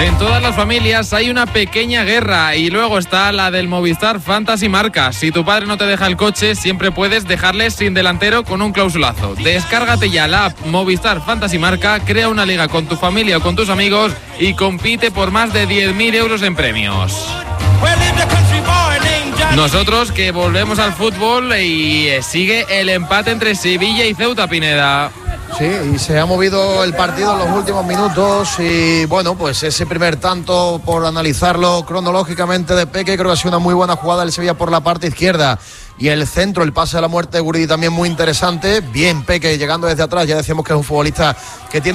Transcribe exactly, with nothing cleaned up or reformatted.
En todas las familias hay una pequeña guerra y luego está la del Movistar Fantasy Marca. Si tu padre no te deja el coche, siempre puedes dejarle sin delantero con un clausulazo. Descárgate ya la app Movistar Fantasy Marca, crea una liga con tu familia o con tus amigos y compite por más de diez mil euros en premios. Nosotros que volvemos al fútbol y sigue el empate entre Sevilla y Ceuta, Pineda. Sí, y se ha movido el partido en los últimos minutos y bueno, pues ese primer tanto, por analizarlo cronológicamente, de Peque, creo que ha sido una muy buena jugada del Sevilla por la parte izquierda y el centro, el pase de la muerte de Guridi también muy interesante. Bien Peque llegando desde atrás, ya decíamos que es un futbolista que tiene